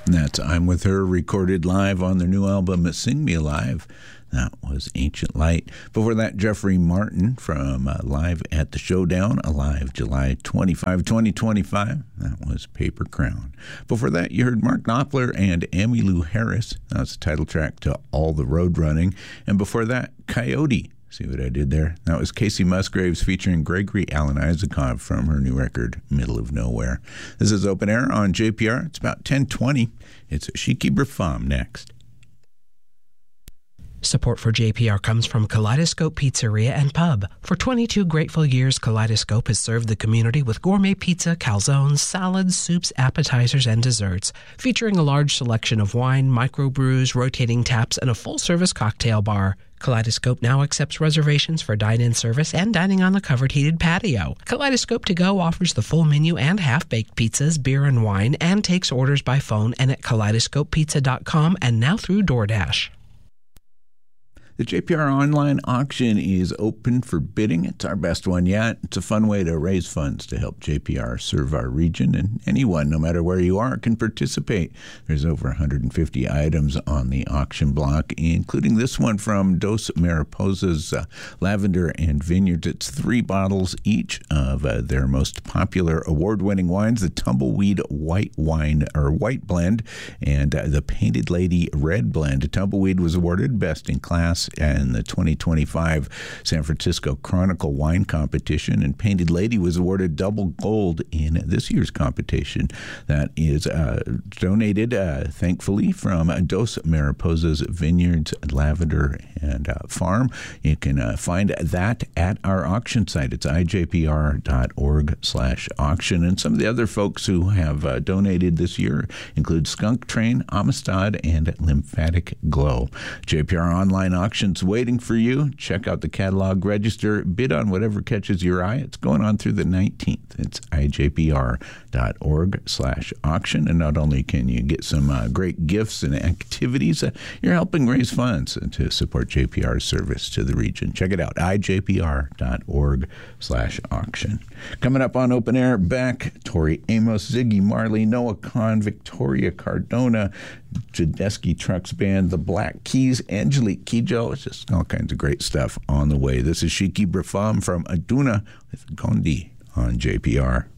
And that's I'm With Her, recorded live on their new album, Sing Me Alive. That was Ancient Light. Before that, Jeffrey Martin from Live at the Showdown, Alive July 25, 2025. That was Paper Crown. Before that, you heard Mark Knopfler and Emmylou Harris. That was the title track to All the Road Running. And before that, Coyote. See what I did there? That was Casey Musgraves featuring Gregory Alan Isakov from her new record, Middle of Nowhere. This is Open Air on JPR. It's about 10:20. It's Shiki Brafam next. Support for JPR comes from Kaleidoscope Pizzeria and Pub. For 22 grateful years, Kaleidoscope has served the community with gourmet pizza, calzones, salads, soups, appetizers, and desserts, featuring a large selection of wine, microbrews, rotating taps, and a full-service cocktail bar. Kaleidoscope now accepts reservations for dine-in service and dining on the covered heated patio. Kaleidoscope To Go offers the full menu and half-baked pizzas, beer, and wine, and takes orders by phone and at kaleidoscopepizza.com and now through DoorDash. The JPR online auction is open for bidding. It's our best one yet. It's a fun way to raise funds to help JPR serve our region, and anyone, no matter where you are, can participate. There's over 150 items on the auction block, including this one from Dos Mariposas Lavender and Vineyards. It's 3 bottles each of their most popular award-winning wines, the Tumbleweed White Wine, or White Blend, and the Painted Lady Red Blend. Tumbleweed was awarded Best in Class in the 2025 San Francisco Chronicle Wine Competition, and Painted Lady was awarded double gold in this year's competition. That is donated, thankfully, from Dos Mariposas Vineyards, Lavender, and Farm. You can find that at our auction site. It's ijpr.org/auction. And some of the other folks who have donated this year include Skunk Train, Amistad, and Lymphatic Glow. JPR online auctions waiting for you. Check out the catalog, register, bid on whatever catches your eye. It's going on through the 19th. It's ijpr.org/auction. And not only can you get some great gifts and activities, you're helping raise funds to support JPR's service to the region. Check it out, ijpr.org/auction. Coming up on Open Air, Beck, Tori Amos, Ziggy Marley, Noah Kahn, Victoria Cardona, Jadesky Trucks Band, the Black Keys, Angelique Kidjo. It's just all kinds of great stuff on the way. This is Shiki Brafam from Aduna with Gondi on JPR.